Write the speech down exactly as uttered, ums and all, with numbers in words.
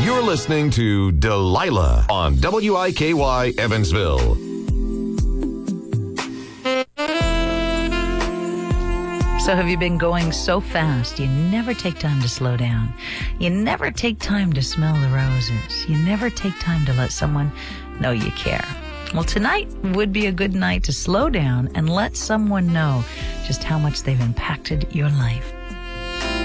You're listening to Delilah on W I K Y Evansville. So have you been going so fast, you never take time to slow down? You never take time to smell the roses. You never take time to let someone know you care. Well, tonight would be a good night to slow down and let someone know just how much they've impacted your life.